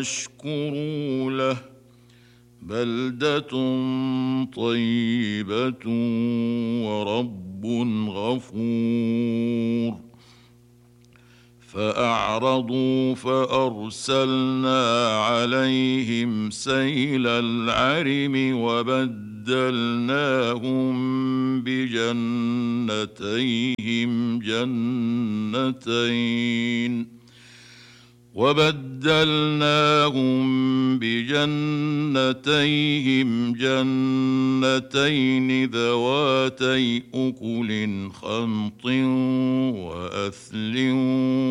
واشكروا له بلدة طيبة ورب غفور. فأعرضوا فأرسلنا عليهم سيل العرم وبدلناهم بجنتيهم جنتين ذواتي أكل خمط وأثل